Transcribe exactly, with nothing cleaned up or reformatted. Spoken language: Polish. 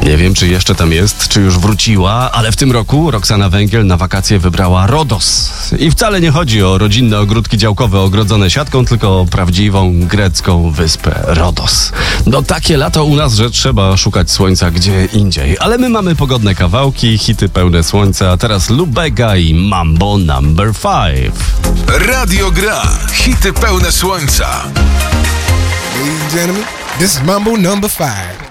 Nie wiem, czy jeszcze tam jest, czy już wróciła, ale w tym roku Roxana Węgiel na wakacje wybrała Rodos. I wcale nie chodzi o rodzinne ogródki działkowe ogrodzone siatką, tylko o prawdziwą grecką wyspę Rodos. No takie lato u nas, że trzeba szukać słońca gdzie indziej. Ale my mamy pogodne kawałki, hity pełne słońca, a teraz Lubega i Mambo number five. Radio Gra. Hity pełne słońca. Ladies and gentlemen, this is Mambo number five.